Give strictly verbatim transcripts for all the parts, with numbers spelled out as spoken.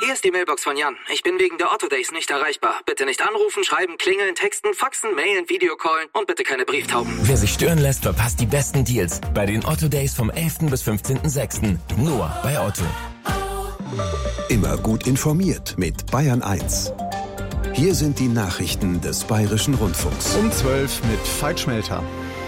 Hier ist die Mailbox von Jan. Ich bin wegen der Otto Days nicht erreichbar. Bitte nicht anrufen, schreiben, klingeln, texten, faxen, mailen, Videocallen und bitte keine Brieftauben. Wer sich stören lässt, verpasst die besten Deals bei den Otto Days vom elften bis fünfzehnten sechsten Nur bei Otto. Immer gut informiert mit Bayern eins. Hier sind die Nachrichten des Bayerischen Rundfunks. Um zwölf mit Veit Schmelter.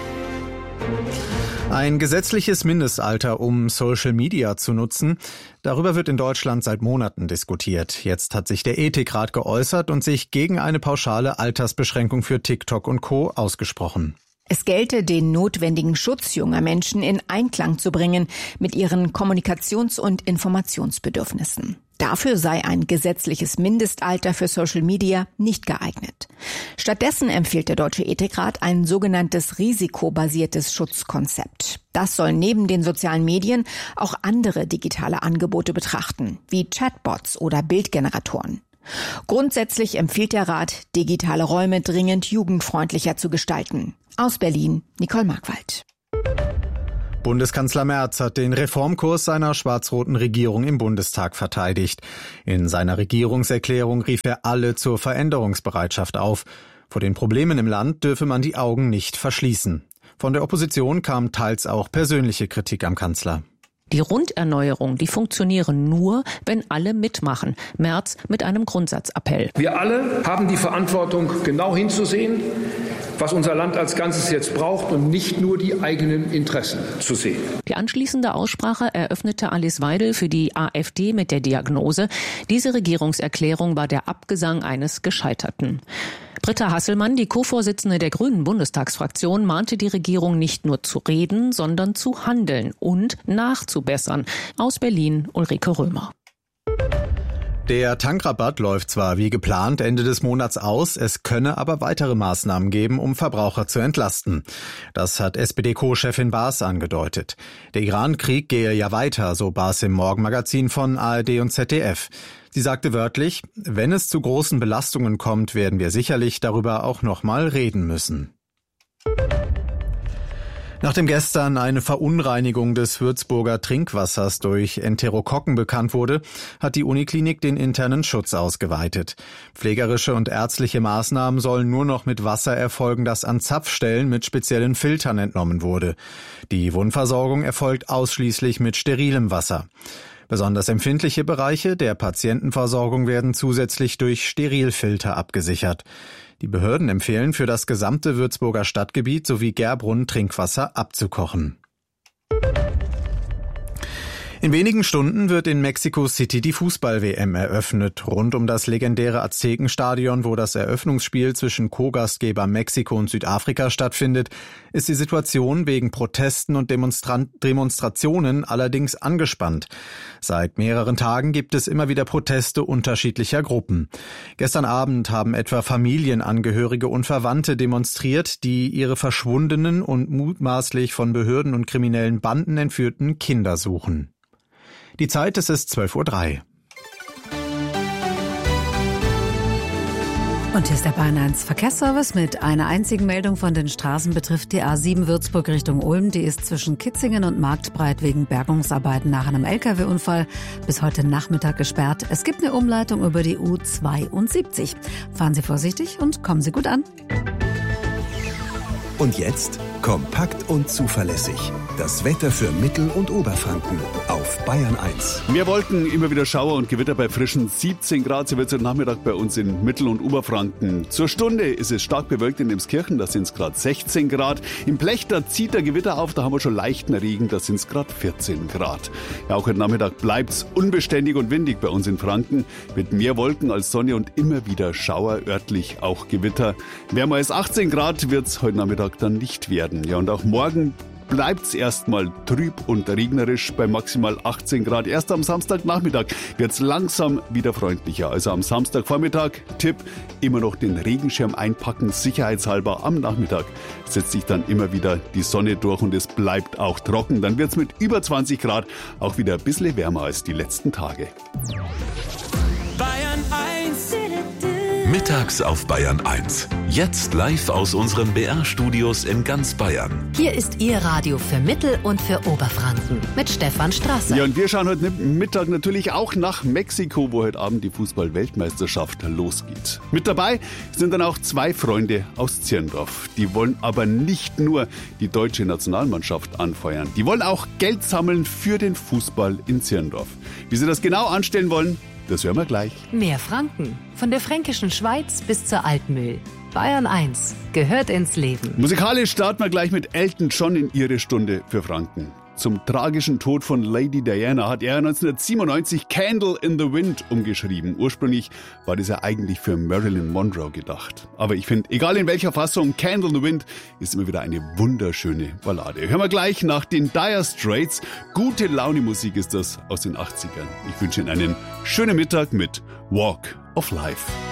Ein gesetzliches Mindestalter, um Social Media zu nutzen. Darüber wird in Deutschland seit Monaten diskutiert. Jetzt hat sich der Ethikrat geäußert und sich gegen eine pauschale Altersbeschränkung für TikTok und Co. ausgesprochen. Es gelte, den notwendigen Schutz junger Menschen in Einklang zu bringen mit ihren Kommunikations- und Informationsbedürfnissen. Dafür sei ein gesetzliches Mindestalter für Social Media nicht geeignet. Stattdessen empfiehlt der Deutsche Ethikrat ein sogenanntes risikobasiertes Schutzkonzept. Das soll neben den sozialen Medien auch andere digitale Angebote betrachten, wie Chatbots oder Bildgeneratoren. Grundsätzlich empfiehlt der Rat, digitale Räume dringend jugendfreundlicher zu gestalten. Aus Berlin, Nicole Markwald. Bundeskanzler Merz hat den Reformkurs seiner schwarz-roten Regierung im Bundestag verteidigt. In seiner Regierungserklärung rief er alle zur Veränderungsbereitschaft auf. Vor den Problemen im Land dürfe man die Augen nicht verschließen. Von der Opposition kam teils auch persönliche Kritik am Kanzler. Die Runderneuerung, die funktionieren nur, wenn alle mitmachen. Merz mit einem Grundsatzappell. Wir alle haben die Verantwortung, genau hinzusehen, was unser Land als Ganzes jetzt braucht und nicht nur die eigenen Interessen zu sehen. Die anschließende Aussprache eröffnete Alice Weidel für die AfD mit der Diagnose: Diese Regierungserklärung war der Abgesang eines Gescheiterten. Britta Hasselmann, die Co-Vorsitzende der Grünen Bundestagsfraktion, mahnte die Regierung nicht nur zu reden, sondern zu handeln und nachzubessern. Aus Berlin, Ulrike Römer. Der Tankrabatt läuft zwar wie geplant Ende des Monats aus, es könne aber weitere Maßnahmen geben, um Verbraucher zu entlasten. Das hat S P D-Co-Chefin Baas angedeutet. Der Iran-Krieg gehe ja weiter, so Baas im Morgenmagazin von A R D und Z D F. Sie sagte wörtlich, wenn es zu großen Belastungen kommt, werden wir sicherlich darüber auch noch mal reden müssen. Nachdem gestern eine Verunreinigung des Würzburger Trinkwassers durch Enterokokken bekannt wurde, hat die Uniklinik den internen Schutz ausgeweitet. Pflegerische und ärztliche Maßnahmen sollen nur noch mit Wasser erfolgen, das an Zapfstellen mit speziellen Filtern entnommen wurde. Die Wundversorgung erfolgt ausschließlich mit sterilem Wasser. Besonders empfindliche Bereiche der Patientenversorgung werden zusätzlich durch Sterilfilter abgesichert. Die Behörden empfehlen, für das gesamte Würzburger Stadtgebiet sowie Gerbrunn Trinkwasser abzukochen. In wenigen Stunden wird in Mexico City die Fußball-W M eröffnet. Rund um das legendäre Aztekenstadion, wo das Eröffnungsspiel zwischen Co-Gastgeber Mexiko und Südafrika stattfindet, ist die Situation wegen Protesten und Demonstran- Demonstrationen allerdings angespannt. Seit mehreren Tagen gibt es immer wieder Proteste unterschiedlicher Gruppen. Gestern Abend haben etwa Familienangehörige und Verwandte demonstriert, die ihre verschwundenen und mutmaßlich von Behörden und kriminellen Banden entführten Kinder suchen. Die Zeit ist es zwölf Uhr drei. Und hier ist der Bayern eins Verkehrsservice mit einer einzigen Meldung von den Straßen betrifft die A sieben Würzburg Richtung Ulm. Die ist zwischen Kitzingen und Marktbreit wegen Bergungsarbeiten nach einem L K W-Unfall bis heute Nachmittag gesperrt. Es gibt eine Umleitung über die U zweiundsiebzig. Fahren Sie vorsichtig und kommen Sie gut an. Und jetzt kompakt und zuverlässig. Das Wetter für Mittel- und Oberfranken auf Bayern eins. Mehr Wolken, immer wieder Schauer und Gewitter bei frischen siebzehn Grad. So wird es heute Nachmittag bei uns in Mittel- und Oberfranken. Zur Stunde ist es stark bewölkt in Emskirchen, da sind es gerade sechzehn Grad. Im Blech, da zieht der Gewitter auf, da haben wir schon leichten Regen, da sind es gerade vierzehn Grad. Ja, auch heute Nachmittag bleibt es unbeständig und windig bei uns in Franken. Mit mehr Wolken als Sonne und immer wieder Schauer, örtlich auch Gewitter. Wärmer als achtzehn Grad wird es heute Nachmittag dann nicht werden. Ja, und auch morgen bleibt's erstmal trüb und regnerisch bei maximal achtzehn Grad. Erst am Samstagnachmittag wird's langsam wieder freundlicher. Also am Samstagvormittag, Tipp, immer noch den Regenschirm einpacken, sicherheitshalber. Am Nachmittag setzt sich dann immer wieder die Sonne durch und es bleibt auch trocken. Dann wird's mit über zwanzig Grad auch wieder ein bisschen wärmer als die letzten Tage. Bayern eins Mittags auf Bayern eins. Jetzt live aus unseren B R-Studios in ganz Bayern. Hier ist Ihr Radio für Mittel- und für Oberfranken mit Stefan Strasser. Ja, und wir schauen heute Mittag natürlich auch nach Mexiko, wo heute Abend die Fußball-Weltmeisterschaft losgeht. Mit dabei sind dann auch zwei Freunde aus Zirndorf. Die wollen aber nicht nur die deutsche Nationalmannschaft anfeuern. Die wollen auch Geld sammeln für den Fußball in Zirndorf. Wie sie das genau anstellen wollen, das hören wir gleich. Mehr Franken. Von der fränkischen Schweiz bis zur Altmühl. Bayern eins gehört ins Leben. Musikalisch starten wir gleich mit Elton John in ihre Stunde für Franken. Zum tragischen Tod von Lady Diana hat er neunzehnhundertsiebenundneunzig Candle in the Wind umgeschrieben. Ursprünglich war das ja eigentlich für Marilyn Monroe gedacht. Aber ich finde, egal in welcher Fassung, Candle in the Wind ist immer wieder eine wunderschöne Ballade. Hören wir gleich nach den Dire Straits. Gute Laune-Musik ist das aus den achtzigern. Ich wünsche Ihnen einen schönen Mittag mit Walk of Life.